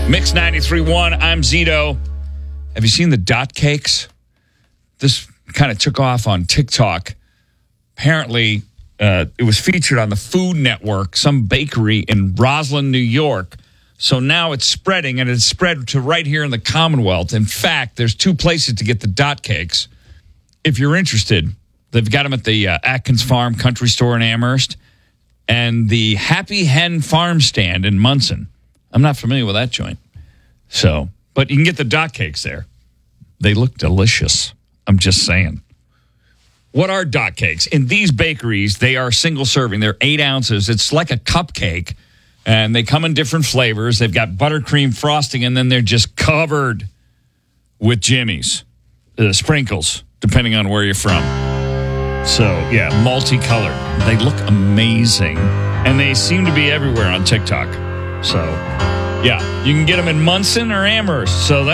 Mix 93.1, I'm Zito. Have you seen the dot cakes? This kind of took off on TikTok. Apparently, it was featured on the Food Network, some bakery in Roslyn, New York. So now it's spreading, and it's spread to right here in the Commonwealth. In fact, there's two places to get the dot cakes. If you're interested, they've got them at the Atkins Farm Country Store in Amherst and the Happy Hen Farm Stand in Munson. I'm not familiar with that joint. So, but you can get the dot cakes there. They look delicious. I'm just saying. What are dot cakes? In these bakeries, they are single serving. They're 8 ounces. It's like a cupcake, and they come in different flavors. They've got buttercream frosting, and then they're just covered with jimmies, sprinkles, depending on where you're from. So, yeah, multicolored. They look amazing, and they seem to be everywhere on TikTok. So, yeah, you can get them in Munson or Amherst. So